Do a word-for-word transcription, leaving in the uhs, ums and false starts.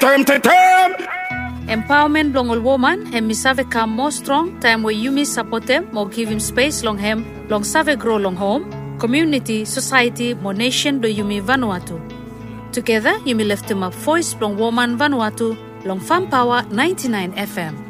term to term. Empowerment long all woman hem misave come more strong time where you miss support them more give him space long hem long save grow long home community society more nation do you me Vanuatu. Together you me lift him up voice long woman Vanuatu long Farm Power ninety-nine F M.